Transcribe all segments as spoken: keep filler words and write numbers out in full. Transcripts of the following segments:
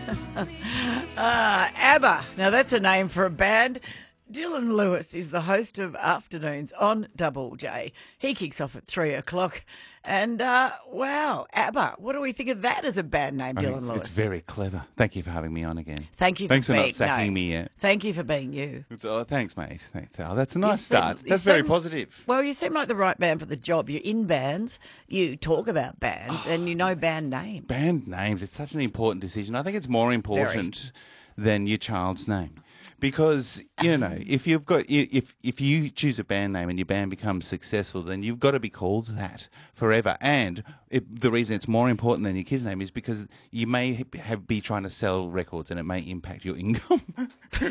uh, ABBA. Now, that's a name for a band. Dylan Lewis is the host of Afternoons on Double J. He kicks off at three o'clock. And, uh, wow, ABBA. What do we think of that as a band name, I Dylan it's, Lewis? It's very clever. Thank you for having me on again. Thank you for Thanks being... for not sacking no, me yet. Thank you for being you. It's, oh, thanks, mate. Thanks. Oh, that's a nice seem- start. you That's very seem- positive. Well, you seem like the right band for the job. You're in bands, you talk about bands, and you know band names. Band names, it's such an important decision. I think it's more important than your child's name. Because, you know, if you've got if if you choose a band name and your band becomes successful, then you've got to be called that forever. And it, the reason it's more important than your kid's name is because you may have, be trying to sell records and it may impact your income. Okay,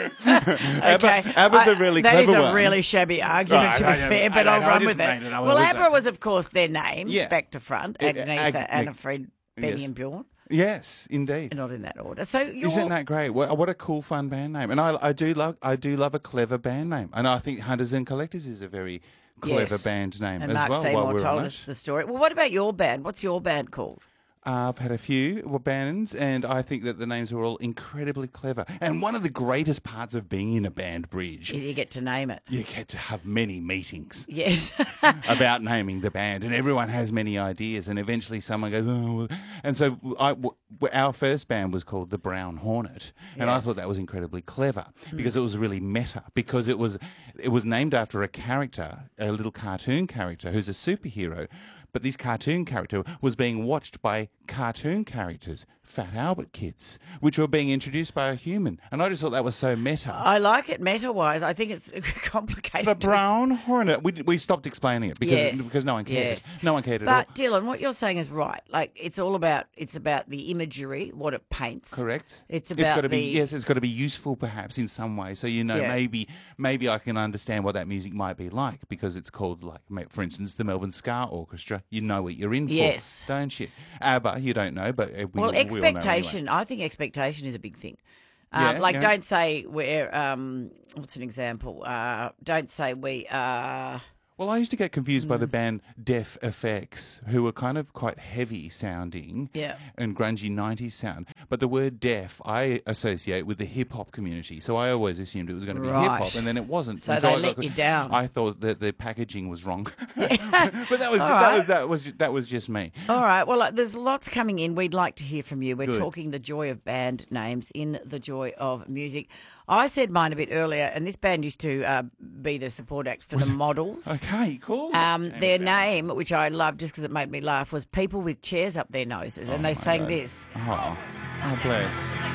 ABBA, ABBA's I- a really that clever is a one. really shabby argument, Right, to be I know, fair, I but know, I'll I run just with it. made it up, Well, I was ABBA like- was, of course, their names, Yeah. back to front, Yeah, Agnetha, Ag- Anna, Fred, Benny Yes. and Bjorn. Yes, indeed. Not in that order. So you're... Isn't that great? What, what a cool, fun band name! And I, I do love, I do love a clever band name. And I think Hunters and Collectors is a very clever Yes. band name And as Mark well. Seymour while we're told on us it. the story. Well, what about your band? What's your band called? Uh, I've had a few bands, and I think that the names are all incredibly clever. And one of the greatest parts of being in a band, Bridge, Is you get to name it. you get to have many meetings Yes. about naming the band, and everyone has many ideas, and eventually someone goes, oh, well. And so I, w- our first band was called the Brown Hornet, and I Yes. thought that was incredibly clever because it was really meta, because it was it was named after a character, a little cartoon character who's a superhero. But this cartoon character was being watched by cartoon characters, Fat Albert kids, which were being introduced by a human. And I just thought that was so meta. I like it meta-wise. I think it's complicated. The to- Brown Hornet. We, we stopped explaining it because Yes, because no one cared. yes. No one cared at But all. Dylan, what you're saying is right. Like it's all about it's about the imagery, what it paints. Correct. It's It's about got to be the yes. It's got to be useful, perhaps in some way. So you know, Yeah. maybe maybe I can understand what that music might be like because it's called like, ma- for instance, the Melbourne Ska Orchestra. You know what you're in for, Yes. don't you? ABBA, you don't know, but uh, we, well, we all know anyway. expectation. I think expectation is a big thing. Um, Yeah, like, yeah. don't say we're. Um, what's an example? Uh, don't say we are. Well, I used to get confused by Mm. the band Def F X, who were kind of quite heavy sounding Yeah. and grungy nineties sound. But the word deaf I associate with the hip hop community. So I always assumed it was going to be Right. hip hop, and then it wasn't. So And they I let got- you down. I thought that the packaging was wrong. but that was, All that right. was that was that was just me. All right. Well, uh, there's lots coming in. We'd like to hear from you. We're Good. talking the joy of band names in the joy of music. I said mine a bit earlier, and this band used to uh, be the support act for the Models. Okay, cool. Um, Came their down. name, which I loved just because it made me laugh, was People with Chairs Up Their Noses, and Oh, they my sang God. this. Oh, oh, bless.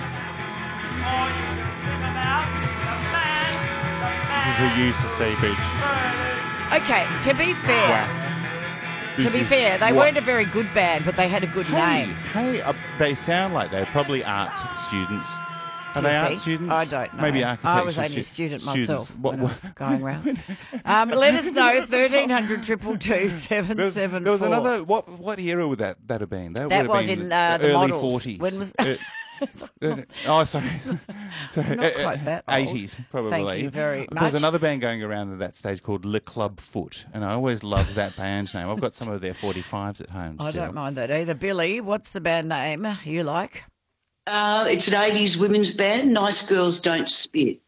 This is who you used to see, Bridge. Okay, to be fair, Wow. to This be is fair, they what- weren't a very good band, but they had a good Hey, name. hey, uh, they sound like they're probably art students. Are Do you they art think? students? I don't know. Maybe architecture I was only a stu- student students. myself What, when I what- was going round. Um, let us know, thirteen hundred, two two two, seven There was, seven there was four. another. What what era would that that have been? That, That would have was been in, uh, the early Models. forties. When was- oh, sorry. sorry. Not quite that old. eighties, probably. Thank you very There was much. another band going around at that stage called Le Club Foot, and I always loved that band's name. I've got some of their forty-fives at home. I still. don't mind that either. Billy, what's the band name you like? Uh, it's an eighties women's band. Nice Girls Don't Spit.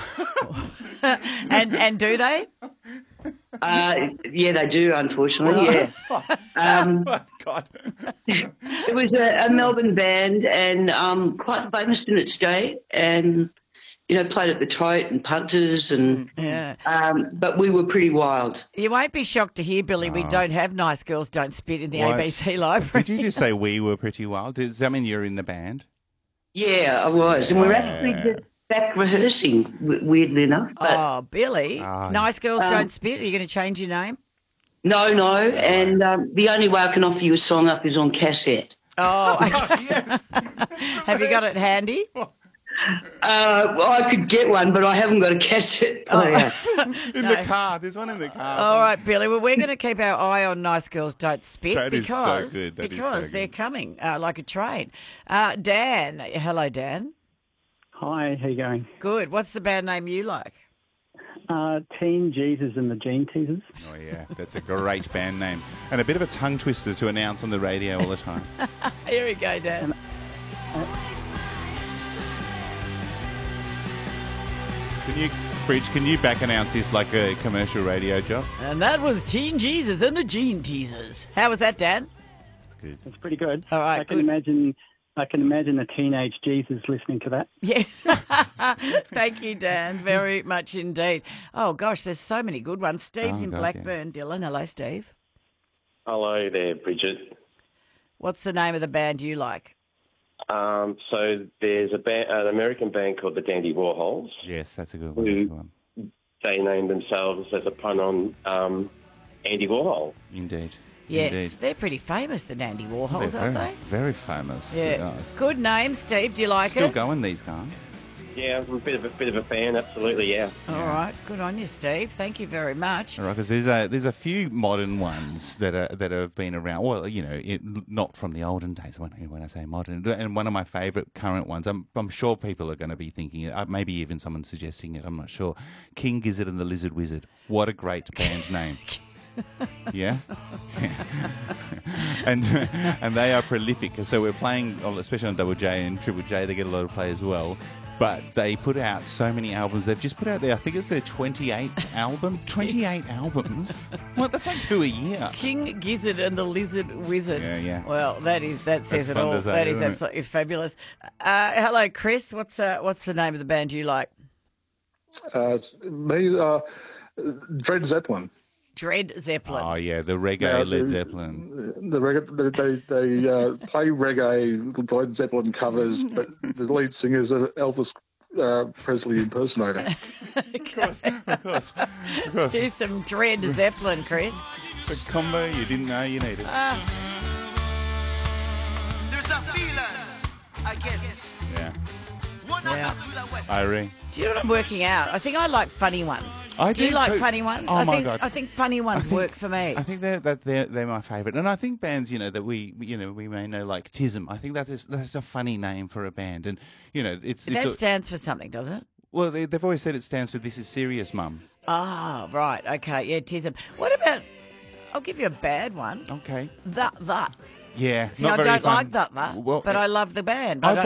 and and do they? Uh, yeah, they do, unfortunately, yeah. Um, Oh, God. it was a, a Melbourne band and um, quite famous in its day and, you know, played at the Tote and Punters and, Yeah. um, but we were pretty wild. You won't be shocked to hear, Billy, we don't have Nice Girls Don't Spit in the What? A B C library. Did you just say we were pretty wild? Does that mean you're in the band? Yeah, I was. And we're actually just back rehearsing, w- weirdly enough. But Oh, Billy, Ah. Nice Girls Um, Don't Spit. Are you going to change your name? no, no. And um, the only way I can offer you a song up is on cassette. Oh, Yes. have you got it handy? Uh, well, I could get one, but I haven't got a cassette player. In the car. There's one in the car. All right, Billy. Well, we're going to keep our eye on Nice Girls Don't Spit That is so because good. That is because so they're good. coming uh, like a train. Uh, Dan, hello, Dan. Hi, how you going? Good. What's the band name you like? Uh, Teen Jesus and the Gene Teasers. Oh, yeah. That's a great band name. And a bit of a tongue twister to announce on the radio all the time. Here we go, Dan. Can you, Bridge, can you back announce this like a commercial radio job? And that was Teen Jesus and the Gene Teasers. How was that, Dan? It's good. It's pretty good. All right, I can good. imagine. I can imagine a teenage Jesus listening to that. Yeah. Thank you, Dan, very much indeed. Oh, gosh, there's so many good ones. Steve's Oh, in God, Blackburn. Dylan, hello, Steve. Hello there, Bridget. What's the name of the band you like? Um, so there's a band, an American band called the Dandy Warhols. Yes, that's a good one. That's a good one. They named themselves as a pun on um, Andy Warhol. Indeed. Yes, Indeed. they're pretty famous, the Dandy Warhols, They're aren't very, they? very famous. Yeah. Yes. Good name, Steve. Do you like Still it? going, these guys. Yeah, I'm a bit of a bit of a fan, absolutely. Yeah. All right. Good on you, Steve. Thank you very much. All right, because there's a there's a few modern ones that are that have been around. Well, you know, it, not from the olden days. When when I say modern, and one of my favourite current ones, I'm I'm sure people are going to be thinking it. Uh, maybe even someone suggesting it. I'm not sure. King Gizzard and the Lizard Wizard. What a great band name. Yeah, and and they are prolific. So we're playing, especially on Double J and Triple J. They get a lot of play as well. But they put out so many albums. They've just put out their, I think it's their twenty-eighth album. twenty-eight albums. What? That's like two a year. King Gizzard and the Lizard Wizard. Yeah, yeah. Well, that is that says That's it fun all. to say, That is isn't it? absolutely fabulous. Uh, hello, Chris. What's uh, what's the name of the band you like? Uh, me, uh, Dred Zeppelin. Dread Zeppelin. Oh yeah, the reggae Yeah, Led the- Zeppelin. The reggae, they they uh, play reggae Led Zeppelin covers, but the lead singer is an Elvis uh, Presley impersonator. Of course, of course, of course. Here's some Dread Zeppelin, Chris. The combo you didn't know you needed. There's a feeling against Yeah, one Yeah. another to the west. I agree. Do you know what I'm working out? I think I like funny ones. I do you do like too. funny ones? Oh, I my think, God. I think funny ones I think- work for me. I think they're, that they're, they're my favourite. And I think bands, you know, that we, you know, we may know like Tism. I think that is, that's a funny name for a band. And, you know, it's... that it's a, stands for something, doesn't it? well, they, they've always said it stands for This Is Serious, Mum. Ah, right. Okay. Yeah, Tism. What about... I'll give you a bad one. Okay. That, that. Yeah. See, not I very don't fun. like that, that. Well, but I love the band. I I don't